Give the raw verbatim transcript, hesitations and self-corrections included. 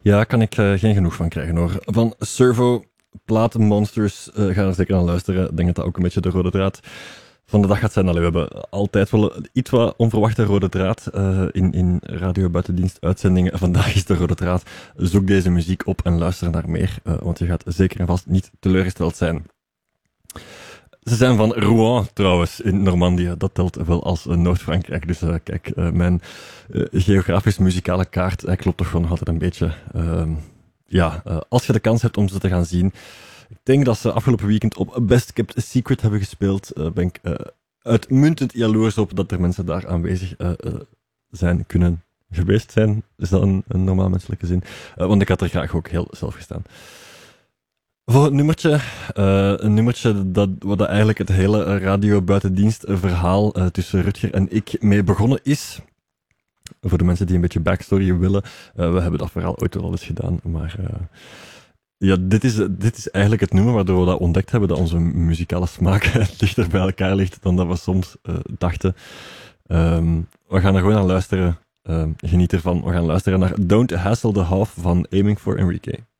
Ja, kan ik uh, geen genoeg van krijgen hoor. Van Servo, Platenmonsters, uh, gaan er zeker aan luisteren. Ik denk dat dat ook een beetje de rode draad van de dag gaat zijn. Allee, we hebben altijd wel iets wat onverwachte rode draad uh, in, in radio buitendienst uitzendingen. Vandaag is de rode draad. Zoek deze muziek op en luister naar meer, uh, want je gaat zeker en vast niet teleurgesteld zijn. Ze zijn van Rouen trouwens, in Normandië. Dat telt wel als uh, Noord-Frankrijk. Dus uh, kijk, uh, mijn uh, geografisch-muzikale kaart uh, klopt toch gewoon altijd een beetje. Uh, ja, uh, als je de kans hebt om ze te gaan zien. Ik denk dat ze afgelopen weekend op Best Kept Secret hebben gespeeld. Uh, ben ik uh, uitmuntend jaloers op dat er mensen daar aanwezig uh, uh, zijn, kunnen geweest zijn. Is dat een, een normaal menselijke zin? Uh, want ik had er graag ook heel zelf gestaan. Voor het nummertje, uh, een nummertje dat, wat eigenlijk het hele radio buitendienst verhaal uh, tussen Rutger en ik mee begonnen is. Voor de mensen die een beetje backstory willen, uh, we hebben dat verhaal ooit wel eens gedaan, maar uh, ja, dit is, dit is eigenlijk het nummer waardoor we dat ontdekt hebben, dat onze muzikale smaak dichter bij elkaar ligt dan dat we soms uh, dachten. Um, we gaan er gewoon aan luisteren, uh, geniet ervan. We gaan luisteren naar Don't Hassle the Half van Aiming for Enrique.